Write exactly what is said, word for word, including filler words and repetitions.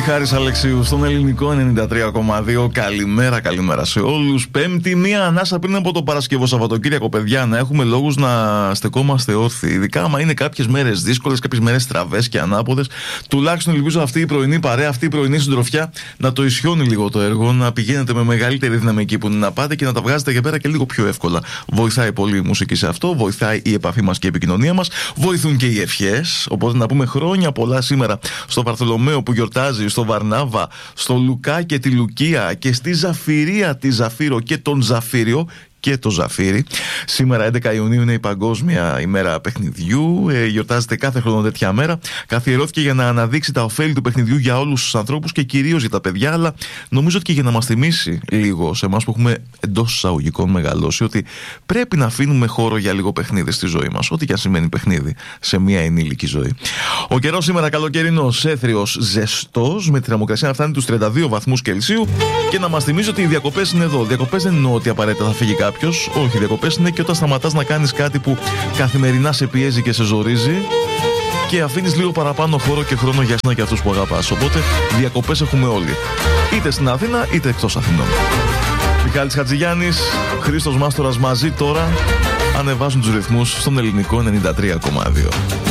Χάρης Αλεξίου στον ελληνικό ενενήντα τρία κόμμα δύο. Καλημέρα, καλημέρα σε όλους. Πέμπτη, μία ανάσα πριν από το Παρασκευό Σαββατοκύριακο, παιδιά, να έχουμε λόγους να στεκόμαστε όρθιοι. Ειδικά άμα είναι κάποιες μέρες δύσκολες, κάποιες μέρες στραβές και ανάποδες. Τουλάχιστον ελπίζω αυτή η πρωινή παρέα, αυτή η πρωινή συντροφιά να το ισιώνει λίγο το έργο, να πηγαίνετε με μεγαλύτερη δύναμη εκεί που είναι να πάτε και να τα βγάζετε για πέρα και λίγο πιο εύκολα. Βοηθάει πολύ η μουσική σε αυτό, βοηθάει η επαφή μας και η επικοινωνία μας, βοηθούν και οι ευχές. Οπότε να πούμε χρόνια πολλά σήμερα στο Βαρθολομαίο που γιορτάζει, στο Βαρνάβα, στο Λουκά και τη Λουκία και στη Ζαφυρία τη Ζαφύρο και τον Ζαφύριο και το Ζαφύρι. Σήμερα έντεκα Ιουνίου είναι η Παγκόσμια ημέρα παιχνιδιού. Ε, γιορτάζεται κάθε χρόνο τέτοια μέρα. Καθιερώθηκε για να αναδείξει τα ωφέλη του παιχνιδιού για όλους τους ανθρώπους και κυρίως για τα παιδιά, αλλά νομίζω ότι και για να μας θυμίσει λίγο σε εμάς που έχουμε εντός εισαγωγικών μεγαλώσει ότι πρέπει να αφήνουμε χώρο για λίγο παιχνίδι στη ζωή μας. Ό,τι και αν σημαίνει παιχνίδι σε μια ενήλικη ζωή. Ο καιρός σήμερα καλοκαιρινός, έθριος, ζεστός, με τη θερμοκρασία να φτάνει τους τριάντα δύο βαθμούς Κελσίου και να μας θυμίζει ότι οι διακοπές είναι εδώ. Διακοπές δεν εννοώ ότι απαραίτητα θα φύγει κάποιος. Όχι, διακοπές είναι και όταν σταματάς να κάνεις κάτι που καθημερινά σε πιέζει και σε ζορίζει και αφήνεις λίγο παραπάνω χώρο και χρόνο για εσένα και αυτούς που αγαπάς. Οπότε διακοπές έχουμε όλοι. Είτε στην Αθήνα είτε εκτός Αθηνών. Μιχάλης Χατζηγιάννης, Χρήστος Μάστορας μαζί τώρα ανεβάζουν τους ρυθμούς στον ελληνικό ενενήντα τρία κόμμα δύο.